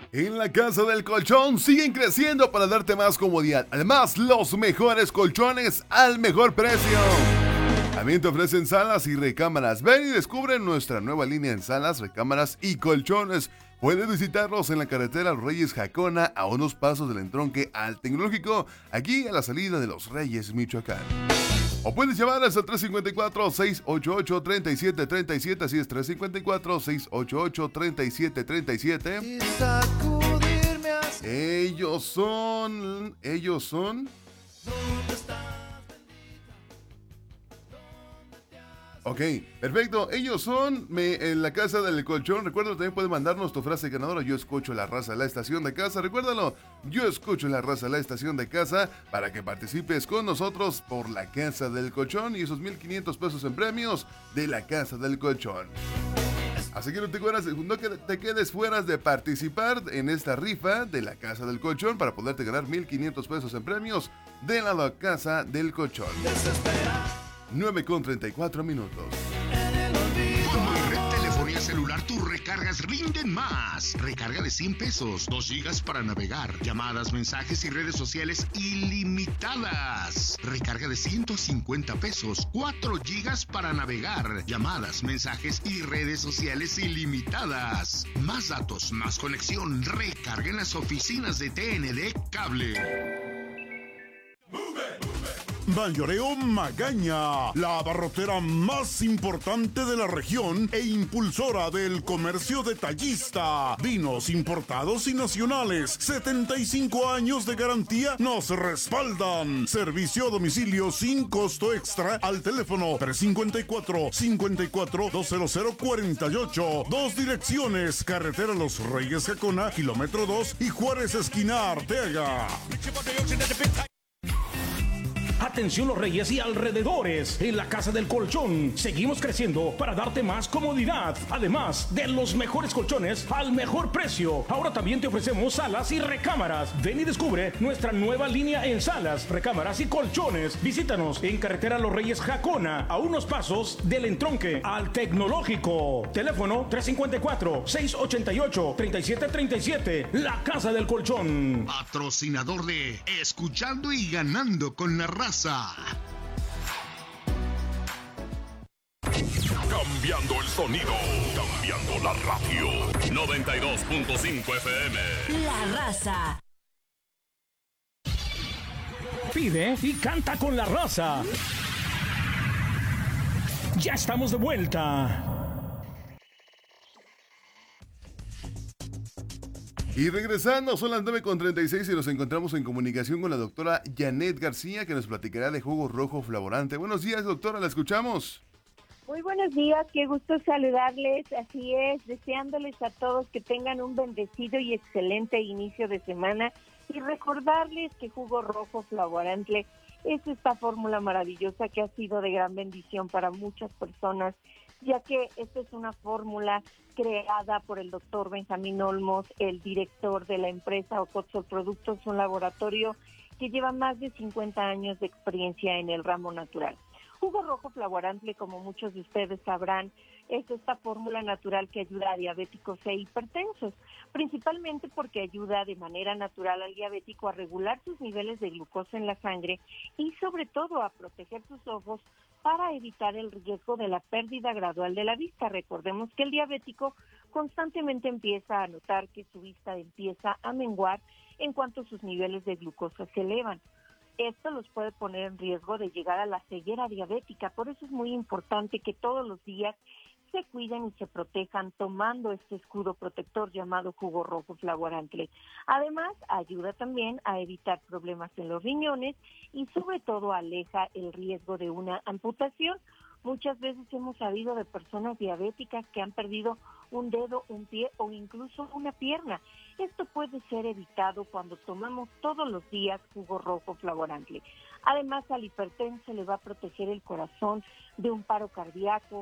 En la Casa del Colchón siguen creciendo para darte más comodidad. Además, los mejores colchones al mejor precio. También te ofrecen salas y recámaras. Ven y descubre nuestra nueva línea en salas, recámaras y colchones. Puedes visitarlos en la carretera Los Reyes Jacona, a unos pasos del entronque al Tecnológico, aquí a la salida de Los Reyes, Michoacán. O puedes llamarles al 354-688-3737, así es, 354-688-3737. Y sacudirme así. Ellos son... ¿Dónde estás? Ok, perfecto. Ellos son en la Casa del Colchón. Recuerda, también puedes mandarnos tu frase ganadora. Yo escucho la raza de la estación de casa. Recuérdalo, yo escucho la raza de la estación de casa, para que participes con nosotros por la Casa del Colchón y esos 1,500 pesos en premios de la Casa del Colchón. Así que no te quedes fuera de participar en esta rifa de la Casa del Colchón para poderte ganar 1,500 pesos en premios de la Casa del Colchón. 9:34 minutos. Con MyRed Telefonía Celular, tus recargas rinden más. Recarga de 100 pesos, 2 gigas para navegar, llamadas, mensajes y redes sociales ilimitadas. Recarga de 150 pesos, 4 gigas para navegar, llamadas, mensajes y redes sociales ilimitadas. Más datos, más conexión. Recarga en las oficinas de TND Cable. Mayoreo Magaña, la abarrotera más importante de la región e impulsora del comercio detallista. Vinos importados y nacionales, 75 años de garantía nos respaldan. Servicio a domicilio sin costo extra al teléfono 354-54-20048. Dos direcciones, carretera Los Reyes Jacona, kilómetro 2 y Juárez esquina Arteaga. Atención Los Reyes y alrededores, en la Casa del Colchón seguimos creciendo para darte más comodidad, además de los mejores colchones al mejor precio. Ahora también te ofrecemos salas y recámaras. Ven y descubre nuestra nueva línea en salas, recámaras y colchones. Visítanos en carretera Los Reyes Jacona, a unos pasos del entronque al Tecnológico. Teléfono 354-688-3737. La Casa del Colchón. Patrocinador de Escuchando y Ganando con la Raza. Cambiando el sonido, cambiando la radio. 92.5 FM. La Raza. Pide y canta con la raza. Ya estamos de vuelta. Y regresando, son las 9:36 y nos encontramos en comunicación con la doctora Janet García, que nos platicará de jugo rojo flavorante. Buenos días, doctora, la escuchamos. Muy buenos días, qué gusto saludarles, así es, deseándoles a todos que tengan un bendecido y excelente inicio de semana y recordarles que jugo rojo flavorante es esta fórmula maravillosa que ha sido de gran bendición para muchas personas, ya que esta es una fórmula creada por el doctor Benjamín Olmos, el director de la empresa Ocotzol Productos, un laboratorio que lleva más de 50 años de experiencia en el ramo natural. Jugo rojo flavorante, como muchos de ustedes sabrán, es esta fórmula natural que ayuda a diabéticos e hipertensos, principalmente porque ayuda de manera natural al diabético a regular sus niveles de glucosa en la sangre y sobre todo a proteger sus ojos para evitar el riesgo de la pérdida gradual de la vista. Recordemos que el diabético constantemente empieza a notar que su vista empieza a menguar en cuanto sus niveles de glucosa se elevan. Esto los puede poner en riesgo de llegar a la ceguera diabética, por eso es muy importante que todos los días se cuiden y se protejan tomando este escudo protector llamado jugo rojo flavorante. Además, ayuda también a evitar problemas en los riñones y sobre todo aleja el riesgo de una amputación. Muchas veces hemos sabido de personas diabéticas que han perdido un dedo, un pie o incluso una pierna. Esto puede ser evitado cuando tomamos todos los días jugo rojo flavorante. Además, al hipertenso le va a proteger el corazón de un paro cardíaco,